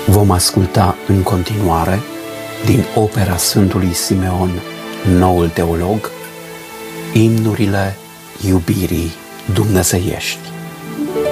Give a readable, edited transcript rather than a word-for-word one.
Vom asculta în continuare din opera Sfântului Simeon, Noul Teolog, imnurile iubirii dumnezeiești.